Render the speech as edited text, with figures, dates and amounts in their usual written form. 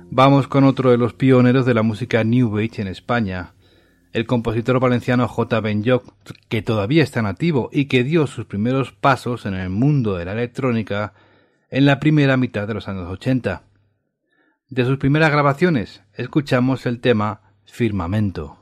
Vamos con otro de los pioneros de la música New Age en España, el compositor valenciano J. Benlloch, que todavía está nativo y que dio sus primeros pasos en el mundo de la electrónica en la primera mitad de los años 80. De sus primeras grabaciones escuchamos el tema Firmamento.